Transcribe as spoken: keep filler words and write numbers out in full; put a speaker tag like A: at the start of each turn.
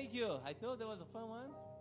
A: Thank you. I thought that was a fun one.